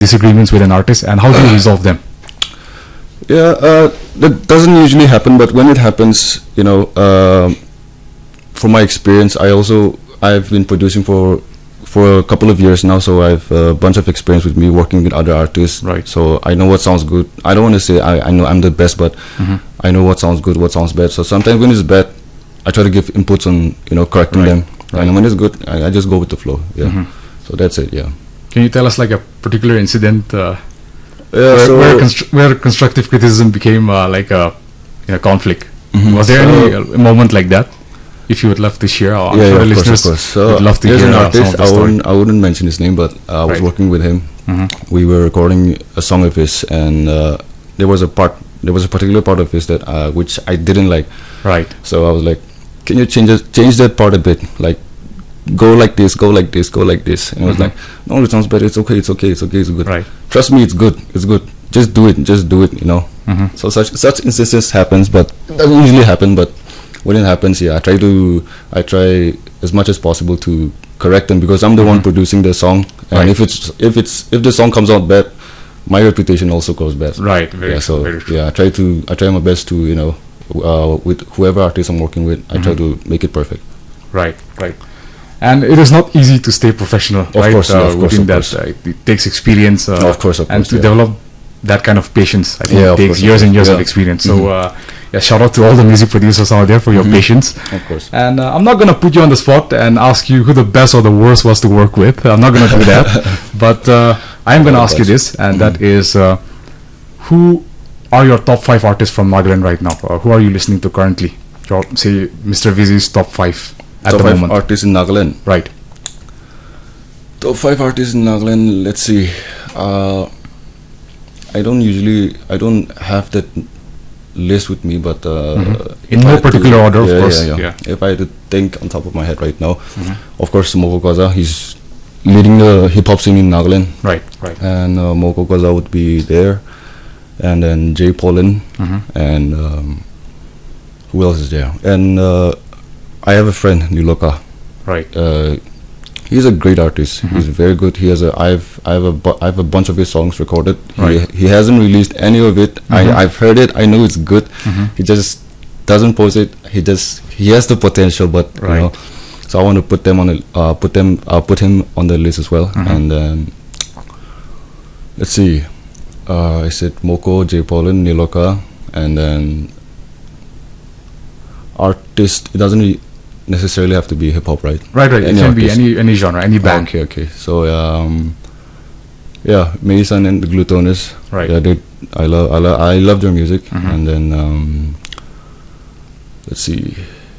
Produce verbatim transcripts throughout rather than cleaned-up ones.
disagreements with an artist, and how do you resolve them? Yeah, uh, that doesn't usually happen, but when it happens, you know, uh, from my experience, I also I've been producing for for a couple of years now, so I have a bunch of experience with me working with other artists. Right. So I know what sounds good. I don't want to say I, I know I'm the best, but Mm-hmm. I know what sounds good, what sounds bad. So sometimes when it's bad, I try to give inputs on, you know, correcting Right. them. And when it's good, I, I just go with the flow. Yeah. Mhm. So that's it. Yeah. Can you tell us like a particular incident uh, Yeah. where, so where, constru- where constructive criticism became uh, like a, you know, conflict? Mhm. Was there So- any uh, moment like that? If you would love to share, I'm yeah, sure yeah, the of course, listeners of course. So would love to there's hear an uh, some artist. of the I story. wouldn't, I wouldn't mention his name, but uh, I was Right. working with him. Mhm. We were recording a song of his, and uh, there was a part, there was a particular part of his that uh, which I didn't like. Right. So I was like, "Can you change it, change that part a bit? Like, go like this, go like this, go like this." And I was Mhm. like, "No, it sounds better. It's okay. It's okay. It's okay. It's good. Right. Trust me, it's good. It's good. Just do it. Just do it. You know." Mhm. So such such instances happens, but it doesn't usually happen. But when it happens, yeah, I try to I try as much as possible to correct them, because I'm the one Mhm. producing the song, and Right. if it's if it's if the song comes out bad, my reputation also goes bad. Right. Very yeah, true. so Very true. yeah, I try to I try my best to, you know, uh, with whoever artist I'm working with, I try Mhm. to make it perfect. Right. Right. And it is not easy to stay professional, Of right? course, yeah, uh, of course, within of that, course. uh, it, it takes experience, uh, Of course, of and course, to yeah. develop that kind of patience, I think Yeah, it of takes course, of years and course, years of yeah. experience. So, Mhm. uh, yeah, shout out to all the music producers out there for your Mhm. patience. Of course. And uh, I'm not gonna put you on the spot and ask you who the best or the worst was to work with. I'm not gonna do that, but uh, I'm gonna Oh, ask you gosh. this, and that is, uh, who are your top five artists from Nagaland right now? Or who are you listening to currently? Your, say, Mister Vizzy's top five at Top the five moment. artists in Nagaland. Right. Top five artists in Nagaland. Let's see. Uh, I don't usually I don't have that list with me, but uh, Mhm. if In I no had to- particular order, of yeah, course, Yeah, yeah. yeah. If I had to think on top of my head right now, Mhm. of course Moko Kaza. He's leading the hip hop scene in Nagaland, Right. Right. and uh, Moko Kaza would be there, and then Jay Polin, Mhm. and um, who else is there? And uh, I have a friend Niloka. Right. Uh, he's a great artist. Mhm. He's very good. He has a I've I have a bu- I have a bunch of his songs recorded. Right. He he hasn't released any of it. Mhm. I I've heard it. I know it's good. Mhm. He just doesn't post it. He just he has the potential, but Right. you know. So I want to put them on the uh put them uh put him on the list as well. Mhm. And then let's see. Uh, I said Moko, J Paulin, Niloka, and then artist. It doesn't re- necessarily have to be hip hop, right? Right. Right. It Any can be artist. any any genre, any band. Okay, okay. So um, yeah, Mason and the Glutonus. Right. Yeah, they. I love. I love. I love their music. Mhm. And then um, let's see.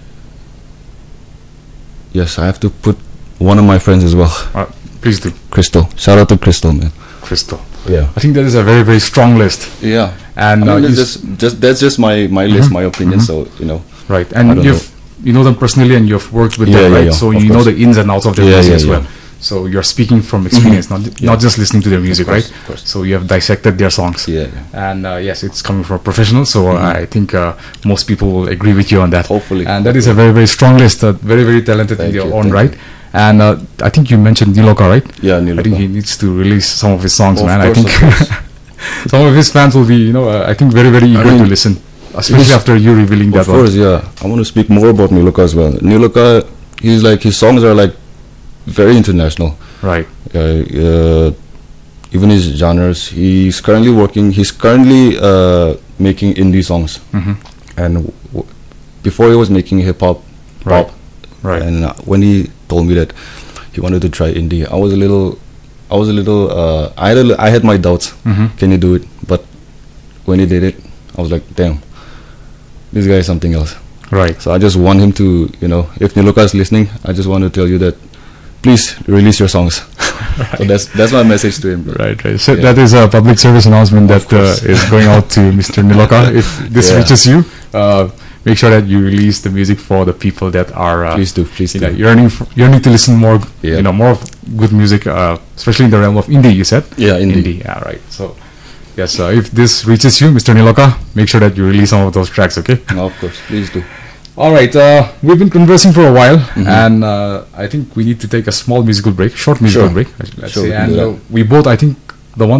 Yes, I have to put one of my friends as well, Uh, please do, Crystal. Shout out to Crystal, man. Crystal. Yeah. I think that is a very very strong list. Yeah. And I uh, mean, you it's s- just, just that's just my my list, Mhm, my opinion. mhm. So you know. right, I and don't you've you know them personally, and you've worked with Yeah, them, yeah, right? yeah, So of you know course. the ins and outs of their Yeah, music yeah, as yeah. well. So you're speaking from experience, not Yeah. not just listening to their music, Of course, right? of course. So you have dissected their songs. Yeah. yeah. And uh, yes, it's coming from a professional, so Mhm. I think uh, most people will agree with you on that. Hopefully. And that is a very very strong list, uh, very very talented Thank in their you, own thank right. And uh, I think you mentioned Niloka, right? Yeah, I think he Niloka. needs to release some of his songs, Of man. I course, think of course. some of his fans will be, you know, uh, I think very very eager to mean, listen, especially he's- after you revealing that Of one. course, yeah. I want to speak more about Niloka as well. Niloka, he's like his songs are like very international. Right. Uh, uh, even his genres. He's currently working. He's currently uh, making indie songs, Mm-hmm. and w- before he was making hip hop, Right. pop. Right. And uh, when he told me that he wanted to try indie, I was a little, I was a little. Uh, I had a li- I had my doubts. Mm-hmm. Can he do it? But when he did it, I was like, damn, this guy is something else. Right. So I just want him to, you know, if Niloka is listening, I just want to tell you that, please release your songs. So that's that's my message to him. Right, right. So Yeah. that is a public service announcement Of that uh, course. is going out to Mister Niloka. If this Yeah. reaches you, uh, make sure that you release the music for the people that are, uh, Please do, please you do. know, yearning, for, yearning to listen more, Yeah. you know, more of good music, uh, especially in the realm of indie. You said. Yeah, indie. Yeah, right. So, yes, uh, if this reaches you, Mister Niloka, make sure that you release some of those tracks. Okay. No, of course, please do. All right, uh, we've been conversing for a while, Mhm. and uh, I think we need to take a small musical break, short musical Sure. break, let's Sure, say. we can And do uh, that. we both, I think, the one